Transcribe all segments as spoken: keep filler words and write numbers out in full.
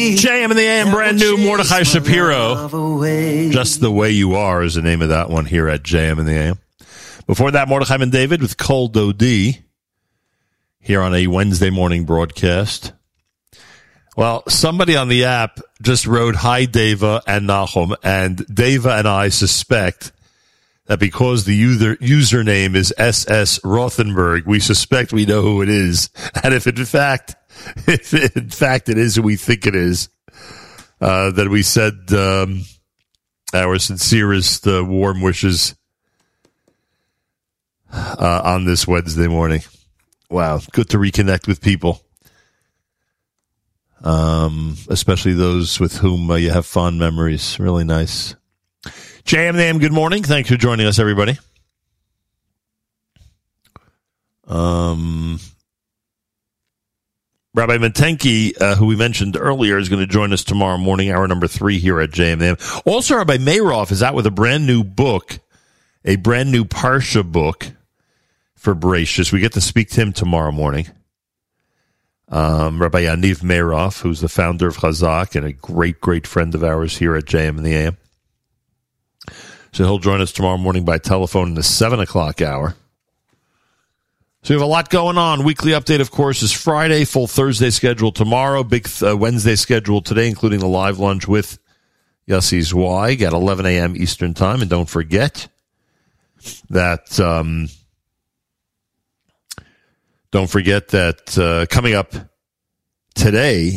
J M in the A M, brand new Mordechai Shapiro. Just the Way You Are is the name of that one here at J M in the A M. Before that, Mordechai and David with Kol Dodi here on a Wednesday morning broadcast. Well, somebody on the app just wrote, "Hi, Deva and Nahum," and Deva and I suspect that because the user username is S S Rothenberg, we suspect we know who it is. And if in fact, if in fact it is who we think it is, uh, that we said um, our sincerest uh, warm wishes uh, on this Wednesday morning. Wow, good to reconnect with people, um, especially those with whom uh, you have fond memories. Really nice. J M and A M, good morning. Thanks for joining us, everybody. Um, Rabbi Matenki, uh, who we mentioned earlier, is going to join us tomorrow morning, hour number three here at J M and A M. Also, Rabbi Meirov is out with a brand new book, a brand new Parsha book for Bereshis. We get to speak to him tomorrow morning. Um, Rabbi Yaniv Meirov, who's the founder of Chazak and a great, great friend of ours here at J M and the A M. So he'll join us tomorrow morning by telephone in the seven o'clock hour. So we have a lot going on. Weekly update, of course, is Friday. Full Thursday schedule tomorrow. Big uh, Wednesday schedule today, including the live lunch with Yossi Zweig at eleven a.m. Eastern Time. And don't forget that, um, don't forget that uh, coming up today,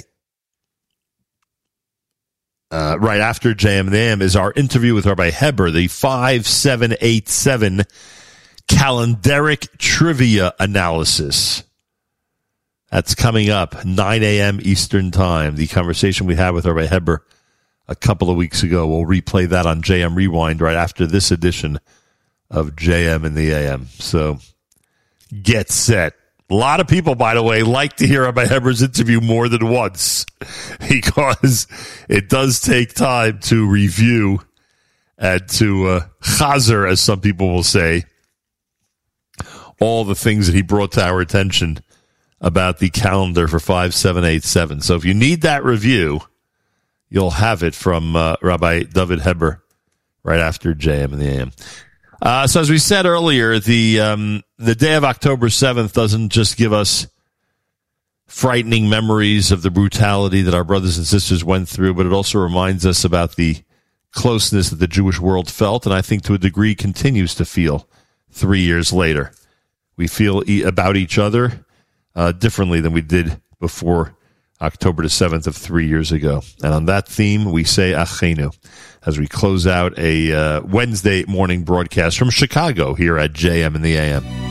Uh, right after J M and A M, is our interview with Rabbi Heber, the five seven eight seven calendaric trivia analysis. That's coming up, nine a.m. Eastern Time. The conversation we had with Rabbi Heber a couple of weeks ago. We'll replay that on J M Rewind right after this edition of J M and the A M. So get set. A lot of people, by the way, like to hear Rabbi Heber's interview more than once because it does take time to review and to uh, chazer, as some people will say, all the things that he brought to our attention about the calendar for five seven eight seven. So if you need that review, you'll have it from uh, Rabbi David Heber right after J M and the A M. Uh, so as we said earlier, the um, the day of October seventh doesn't just give us frightening memories of the brutality that our brothers and sisters went through, but it also reminds us about the closeness that the Jewish world felt, and I think to a degree continues to feel three years later. We feel e- about each other uh, differently than we did before October the seventh of three years ago. And on that theme, we say Achenu as we close out a uh, Wednesday morning broadcast from Chicago here at J M and the A M.